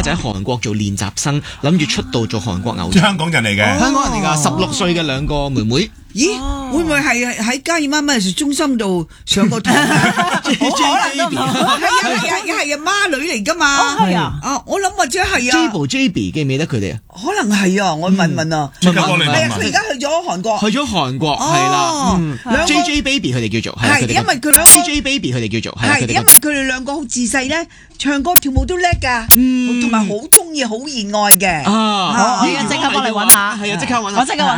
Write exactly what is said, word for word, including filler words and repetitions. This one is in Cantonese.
就喺韓國做練習生，諗住出道做韓國偶像。 香港人嚟嘅， 香港人嚟㗎，十六歲嘅兩個妹妹。 咦，會唔會係喺嘉義媽媽藝術中心度上過堂？ J J Baby 係啊係啊係啊，孖女嚟㗎嘛。 係啊， 啊，我諗或者係啊。 Jabo J B 記唔記得佢哋啊？ 可能係啊，我問問啊。 即刻幫你係啊， 問問。 佢而家去咗韓國。 去咗韓國係啦，嗯，J J Baby 佢哋叫做係， 係因為佢兩個 J J Baby 佢哋叫做係， 係因為佢哋兩個好自細咧，唱歌跳舞都叻㗎，同埋好中意好熱愛嘅。 啊， 我而家即刻幫你揾下， 係啊，即刻揾下， 我即刻揾。